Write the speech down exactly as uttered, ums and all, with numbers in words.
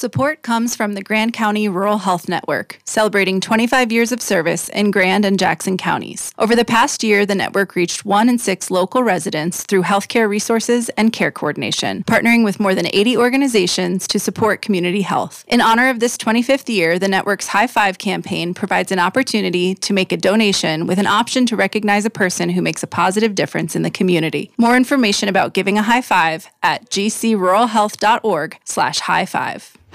Support comes from the Grand County Rural Health Network, celebrating twenty-five years of service in Grand and Jackson counties. Over the past year, the network reached one in six local residents through healthcare resources and care coordination, partnering with more than eighty organizations to support community health. In honor of this twenty-fifth year, the network's High Five campaign provides an opportunity to make a donation with an option to recognize a person who makes a positive difference in the community. More information about giving a high five at g c rural health dot org slash high five.